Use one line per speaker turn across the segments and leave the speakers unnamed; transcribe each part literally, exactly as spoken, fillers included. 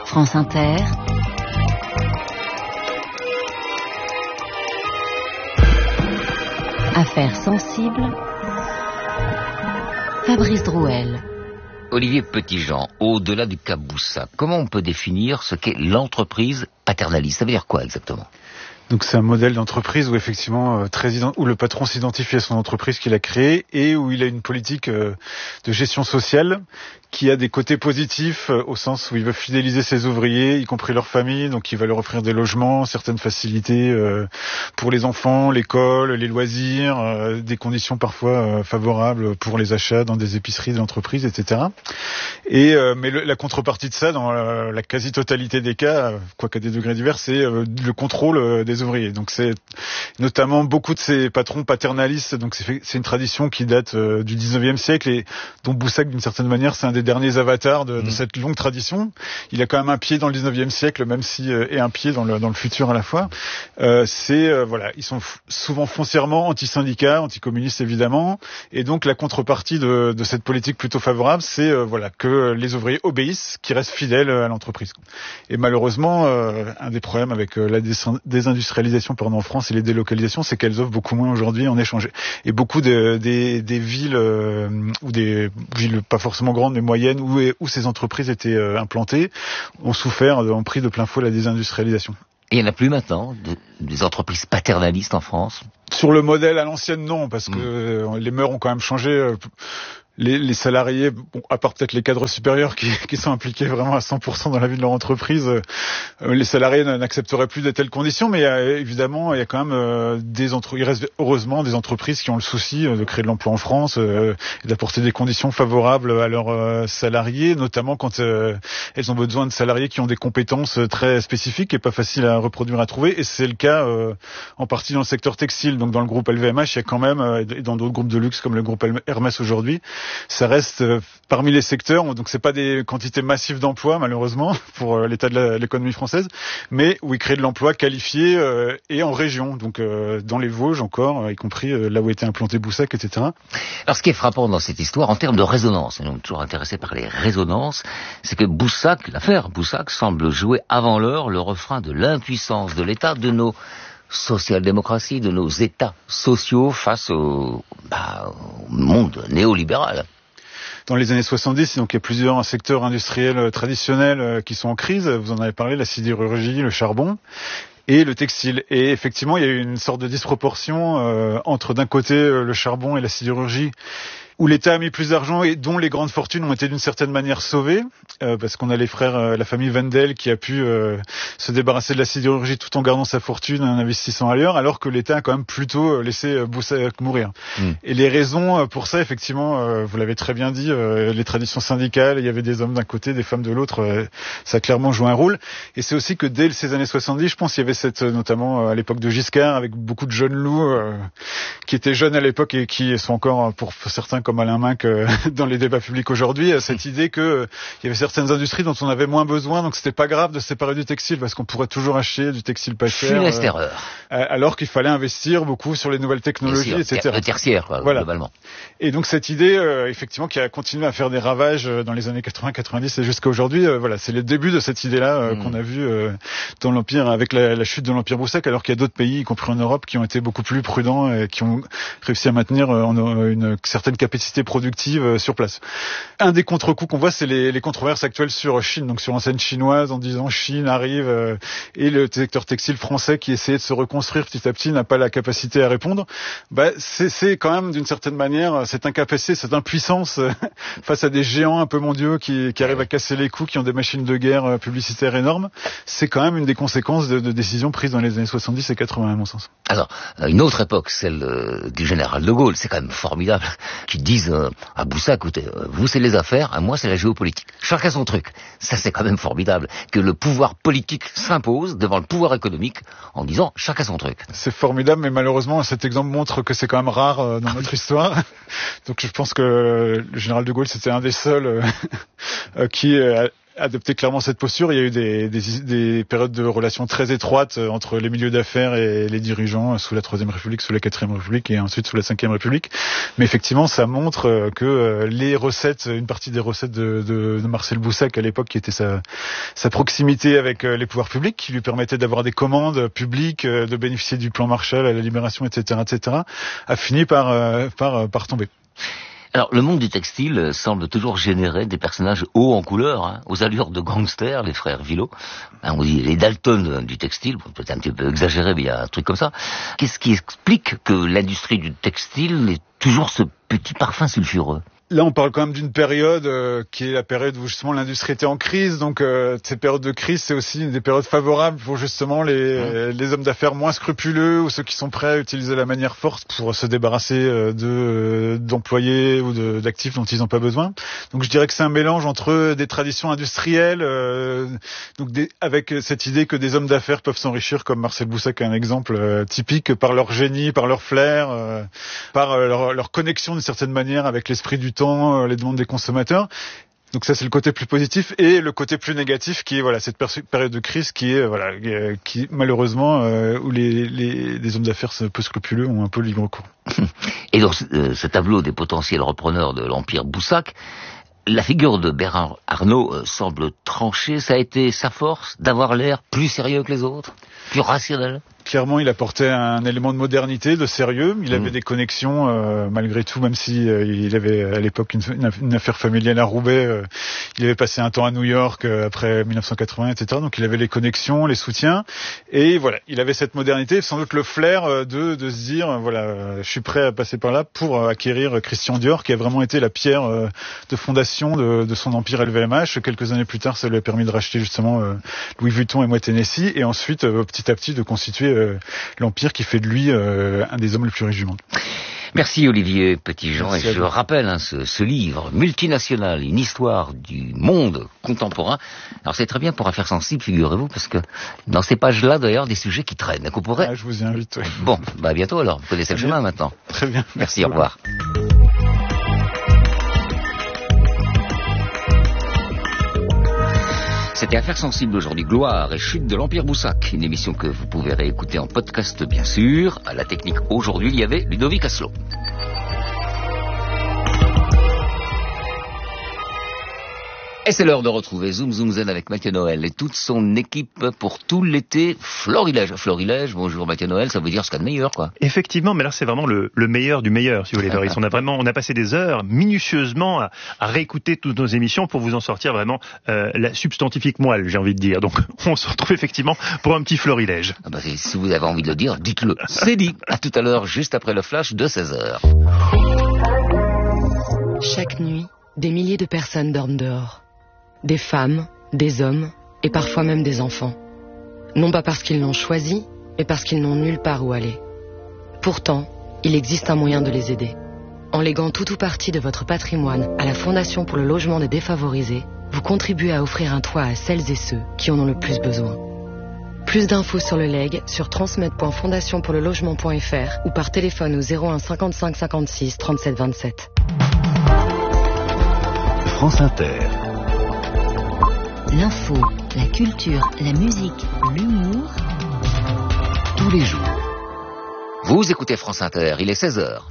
France Inter. Affaires sensibles. Fabrice Drouel.
Olivier Petitjean, au-delà du cas Boussac, comment on peut définir ce qu'est l'entreprise paternaliste? Ça veut dire quoi exactement?
Donc c'est un modèle d'entreprise où effectivement euh, très ident- où le patron s'identifie à son entreprise qu'il a créée et où il a une politique euh, de gestion sociale qui a des côtés positifs euh, au sens où il veut fidéliser ses ouvriers, y compris leur famille, donc il va leur offrir des logements, certaines facilités euh, pour les enfants, l'école, les loisirs, euh, des conditions parfois euh, favorables pour les achats dans des épiceries d'entreprise, et cetera. Et euh, mais le, la contrepartie de ça, dans la, la quasi-totalité des cas, quoiqu'à des degrés divers, c'est euh, le contrôle euh, des ouvriers. Donc c'est notamment beaucoup de ces patrons paternalistes. Donc c'est, c'est une tradition qui date euh, du dix-neuvième siècle et dont Boussac, d'une certaine manière, c'est un des derniers avatars de, de mmh. cette longue tradition. Il a quand même un pied dans le dix-neuvième siècle, même si euh, et un pied dans le dans le futur à la fois. Euh, c'est euh, voilà, ils sont f- souvent foncièrement anti-syndicats, anti-communistes évidemment, et donc la contrepartie de, de cette politique plutôt favorable, c'est euh, voilà que les ouvriers obéissent, qu'ils restent fidèles à l'entreprise. Et malheureusement, euh, un des problèmes avec euh, la désindustrialisation pardon, en France et les délocalisations, c'est qu'elles offrent beaucoup moins aujourd'hui en échange. Et beaucoup de, des, des villes euh, ou des villes pas forcément grandes mais moyennes où, où ces entreprises étaient euh, implantées ont souffert, ont pris de plein fouet la désindustrialisation.
Et il n'y en a plus maintenant, de, des entreprises paternalistes en France?
Sur le modèle à l'ancienne, non, parce que mmh. les mœurs ont quand même changé. Les, les salariés, bon, à part peut-être les cadres supérieurs qui, qui sont impliqués vraiment à cent pour cent dans la vie de leur entreprise, euh, les salariés n'accepteraient plus de telles conditions. Mais euh, évidemment, il y a quand même euh, des entre... il reste heureusement des entreprises qui ont le souci euh, de créer de l'emploi en France euh, et d'apporter des conditions favorables à leurs euh, salariés, notamment quand euh, elles ont besoin de salariés qui ont des compétences très spécifiques et pas faciles à reproduire, à trouver. Et c'est le cas euh, en partie dans le secteur textile. Donc dans le groupe L V M H, il y a quand même, euh, et dans d'autres groupes de luxe comme le groupe Hermès aujourd'hui, ça reste euh, parmi les secteurs, donc c'est pas des quantités massives d'emplois malheureusement pour euh, l'état de la, l'économie française, mais où ils créent de l'emploi qualifié euh, et en région, donc euh, dans les Vosges encore, euh, y compris euh, là où était implanté Boussac, et cetera.
Alors ce qui est frappant dans cette histoire, en termes de résonance, et nous sommes toujours intéressés par les résonances, c'est que Boussac, l'affaire Boussac, semble jouer avant l'heure le refrain de l'impuissance de l'État, de nos social-démocraties, de nos États sociaux face au, bah, au monde néolibéral.
Dans les années soixante-dix, donc il y a plusieurs secteurs industriels traditionnels qui sont en crise. Vous en avez parlé, la sidérurgie, le charbon et le textile. Et effectivement, il y a eu une sorte de disproportion euh, entre d'un côté le charbon et la sidérurgie, où l'État a mis plus d'argent et dont les grandes fortunes ont été d'une certaine manière sauvées, euh, parce qu'on a les frères, euh, la famille Wendel qui a pu euh, se débarrasser de la sidérurgie tout en gardant sa fortune en investissant ailleurs, alors que l'État a quand même plutôt laissé euh, Boussac mourir. Mmh. Et les raisons pour ça, effectivement, euh, vous l'avez très bien dit, euh, les traditions syndicales, il y avait des hommes d'un côté, des femmes de l'autre, euh, ça a clairement joué un rôle. Et c'est aussi que dès ces années soixante-dix, je pense, il y avait cette, notamment à l'époque de Giscard, avec beaucoup de jeunes loups euh, qui étaient jeunes à l'époque et qui sont encore, pour certains, comme Alain Minc euh, dans les débats publics aujourd'hui, cette idée que euh, il y avait certaines industries dont on avait moins besoin, donc c'était pas grave de se séparer du textile parce qu'on pourrait toujours acheter du textile pas cher.
Funeste euh, erreur.
Alors qu'il fallait investir beaucoup sur les nouvelles technologies, et cetera.
Le tertiaire, quoi, voilà. Globalement.
Et donc cette idée, euh, effectivement, qui a continué à faire des ravages dans les années quatre-vingts, quatre-vingt-dix et jusqu'à aujourd'hui, euh, voilà, c'est le début de cette idée-là euh, mmh. qu'on a vu euh, dans l'empire avec la, la chute de l'empire Boussac, alors qu'il y a d'autres pays, y compris en Europe, qui ont été beaucoup plus prudents et qui ont réussi à maintenir euh, une certaine capacité productive sur place. Un des contre-coups qu'on voit, c'est les, les controverses actuelles sur Chine, donc sur l'enseigne chinoise, en disant Chine arrive euh, et le secteur textile français qui essayait de se reconstruire petit à petit n'a pas la capacité à répondre. Bah, c'est, c'est quand même d'une certaine manière cette incapacité, cette impuissance euh, face à des géants un peu mondiaux qui, qui arrivent à casser les coups, qui ont des machines de guerre euh, publicitaires énormes. C'est quand même une des conséquences de, de décisions prises dans les années soixante-dix et quatre-vingts à mon sens.
Alors, une autre époque, celle euh, du général de Gaulle, c'est quand même formidable, qu'ils disent euh, à Boussac, écoutez, euh, vous c'est les affaires, à moi c'est la géopolitique. Chacun son truc. Ça c'est quand même formidable, que le pouvoir politique s'impose devant le pouvoir économique en disant chacun son truc.
C'est formidable, mais malheureusement cet exemple montre que c'est quand même rare euh, dans notre histoire. Donc je pense que le général de Gaulle c'était un des seuls euh, qui, euh, adopté clairement cette posture. Il y a eu des, des, des périodes de relations très étroites entre les milieux d'affaires et les dirigeants sous la Troisième République, sous la Quatrième République et ensuite sous la Cinquième République. Mais effectivement, ça montre que les recettes, une partie des recettes de, de, de Marcel Boussac à l'époque, qui était sa, sa proximité avec les pouvoirs publics, qui lui permettait d'avoir des commandes publiques, de bénéficier du plan Marshall à la Libération, et cetera, et cetera, a fini par, par, par tomber.
Alors, le monde du textile semble toujours générer des personnages hauts en couleur, hein, aux allures de gangsters, les frères Villot. Hein, on dit les Dalton du textile, peut-être un petit peu exagéré, mais il y a un truc comme ça. Qu'est-ce qui explique que l'industrie du textile ait toujours ce petit parfum sulfureux ?
Là, on parle quand même d'une période euh, qui est la période où justement l'industrie était en crise. Donc, euh, ces périodes de crise, c'est aussi des périodes favorables pour justement les, mmh. les hommes d'affaires moins scrupuleux ou ceux qui sont prêts à utiliser la manière forte pour se débarrasser euh, de euh, d'employés ou de, d'actifs dont ils n'ont pas besoin. Donc, je dirais que c'est un mélange entre des traditions industrielles, euh, donc des, avec cette idée que des hommes d'affaires peuvent s'enrichir, comme Marcel Boussac est un exemple euh, typique, par leur génie, par leur flair, euh, par euh, leur, leur connexion d'une certaine manière avec l'esprit du temps, les demandes des consommateurs. Donc ça, c'est le côté plus positif, et le côté plus négatif qui est voilà cette période de crise qui est voilà qui malheureusement euh, où les, les les hommes d'affaires peu scrupuleux ont un peu libre cours.
Et dans ce, euh, ce tableau des potentiels repreneurs de l'empire Boussac, la figure de Bernard Arnault euh, semble trancher. Ça a été sa force d'avoir l'air plus sérieux que les autres, plus rationnel.
Clairement, il apportait un élément de modernité, de sérieux. Il avait mmh. des connexions, euh, malgré tout, même si euh, il avait à l'époque une, une, une affaire familiale à Roubaix. Euh, il avait passé un temps à New York euh, après dix-neuf cent quatre-vingts, et cetera. Donc, il avait les connexions, les soutiens, et voilà, il avait cette modernité, sans doute le flair euh, de de se dire, euh, voilà, euh, je suis prêt à passer par là pour euh, acquérir Christian Dior, qui a vraiment été la pierre euh, de fondation de, de son empire L V M H. Quelques années plus tard, ça lui a permis de racheter justement euh, Louis Vuitton et Moët Hennessy, et ensuite, euh, petit à petit, de constituer Euh, l'Empire qui fait de lui euh, un des hommes les plus riches du monde.
Merci Olivier Petitjean.
Merci
et je rappelle hein, ce, ce livre, Multinational, une histoire du monde contemporain. Alors c'est très bien pour Affaires sensibles, figurez-vous, parce que dans ces pages-là, d'ailleurs, des sujets qui traînent. Donc on pourrait...
Ah, je vous y invite. Oui.
Bon, bah à bientôt alors. Vous connaissez le chemin maintenant.
Très bien.
Merci, Merci au revoir. C'était Affaires sensibles aujourd'hui, gloire et chute de l'Empire Boussac. Une émission que vous pouvez réécouter en podcast, bien sûr. À la technique aujourd'hui, il y avait Ludovic Asselot. Et c'est l'heure de retrouver Zoom Zoom Zen avec Mathieu Noël et toute son équipe pour tout l'été Florilège. Florilège, bonjour Mathieu Noël, ça veut dire ce qu'il y a de meilleur, quoi.
Effectivement, mais là c'est vraiment le, le meilleur du meilleur, si vous voulez, Fabrice. On a vraiment, on a passé des heures minutieusement à, à réécouter toutes nos émissions pour vous en sortir vraiment euh, la substantifique moelle, j'ai envie de dire. Donc on se retrouve effectivement pour un petit Florilège.
Ah bah, si vous avez envie de le dire, dites-le. C'est dit. À tout à l'heure, juste après le flash de seize heures.
Chaque nuit, des milliers de personnes dorment dehors. Des femmes, des hommes et parfois même des enfants. Non pas parce qu'ils l'ont choisi, mais parce qu'ils n'ont nulle part où aller. Pourtant, il existe un moyen de les aider. En léguant tout ou partie de votre patrimoine à la Fondation pour le logement des défavorisés, vous contribuez à offrir un toit à celles et ceux qui en ont le plus besoin. Plus d'infos sur le leg sur transmet point fondation pour le logement point f r ou par téléphone au zéro un cinquante-cinq cinquante-six trente-sept vingt-sept.
France Inter.
L'info, la culture, la musique, l'humour,
tous les jours. Vous écoutez France Inter, il est seize heures.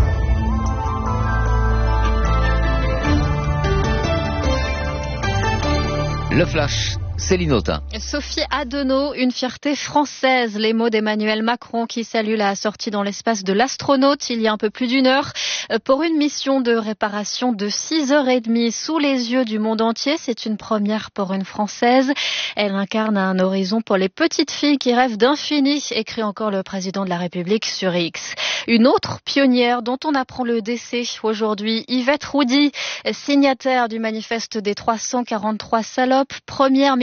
Le flash. Céline Autain.
Sophie Adenau, une fierté française. Les mots d'Emmanuel Macron qui salue la sortie dans l'espace de l'astronaute il y a un peu plus d'une heure pour une mission de réparation de six heures trente sous les yeux du monde entier. C'est une première pour une Française. Elle incarne un horizon pour les petites filles qui rêvent d'infini, écrit encore le président de la République sur X. Une autre pionnière dont on apprend le décès aujourd'hui, Yvette Roudy, signataire du manifeste des trois cent quarante-trois salopes, première ministre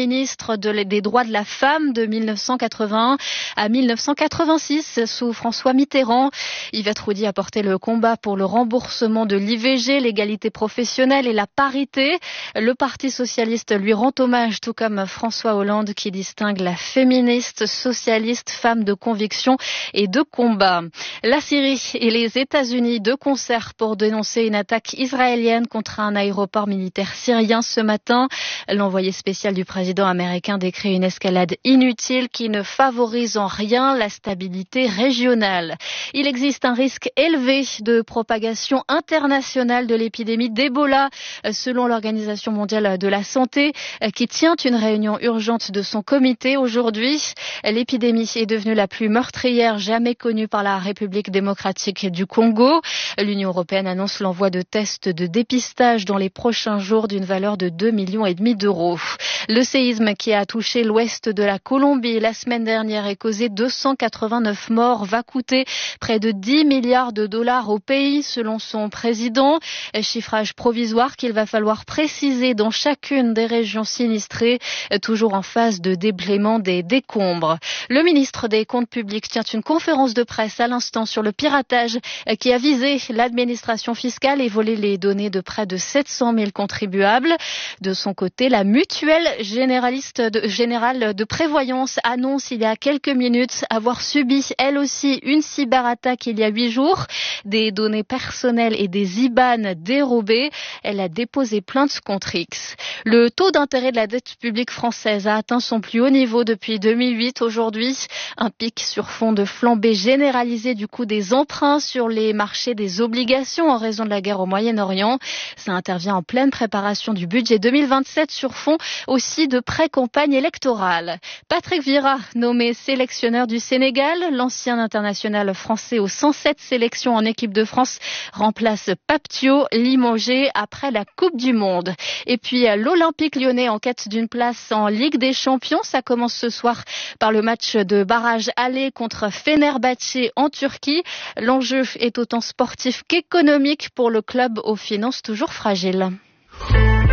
ministre de, des droits de la femme de mille neuf cent quatre-vingt-un à mille neuf cent quatre-vingt-six sous François Mitterrand. Yvette Roudy a porté le combat pour le remboursement de l'I V G, l'égalité professionnelle et la parité. Le Parti socialiste lui rend hommage, tout comme François Hollande qui distingue la féministe, socialiste, femme de conviction et de combat. La Syrie et les États-Unis de concert pour dénoncer une attaque israélienne contre un aéroport militaire syrien ce matin. L'envoyé spécial du président américain décrit une escalade inutile qui ne favorise en rien la stabilité régionale. Il existe un risque élevé de propagation internationale de l'épidémie d'Ebola, selon l'Organisation mondiale de la santé, qui tient une réunion urgente de son comité aujourd'hui. L'épidémie est devenue la plus meurtrière jamais connue par la République démocratique du Congo. L'Union européenne annonce l'envoi de tests de dépistage dans les prochains jours d'une valeur de deux millions et demi d'euros. Le séisme qui a touché l'ouest de la Colombie la semaine dernière et causé deux cent quatre-vingt-neuf morts va coûter près de dix milliards de dollars au pays, selon son président. Chiffrage provisoire qu'il va falloir préciser dans chacune des régions sinistrées, toujours en phase de déblaiement des décombres. Le ministre des Comptes publics tient une conférence de presse à l'instant sur le piratage qui a visé l'administration fiscale et volé les données de près de sept cent mille contribuables. De son côté, la mutuelle généraliste de, générale de prévoyance annonce il y a quelques minutes avoir subi elle aussi une cyberattaque il y a huit jours. Des données personnelles et des I B A N dérobées. Elle a déposé plainte contre X. Le taux d'intérêt de la dette publique française a atteint son plus haut niveau depuis deux mille huit aujourd'hui. Un pic sur fond de flambée généralisée du coût des emprunts sur les marchés des obligations en raison de la guerre au Moyen-Orient. Ça intervient en pleine préparation du budget deux mille vingt-sept sur fond aussi de pré-campagne électorale. Patrick Vieira, nommé sélectionneur du Sénégal, l'ancien international français aux cent sept sélections en équipe de France, remplace Pape Thiaw, limogé après la Coupe du Monde. Et puis l'Olympique lyonnais en quête d'une place en Ligue des Champions. Ça commence ce soir par le match de barrage aller contre Fenerbahçe en Turquie. L'enjeu est autant sportif qu'économique pour le club aux finances toujours fragiles.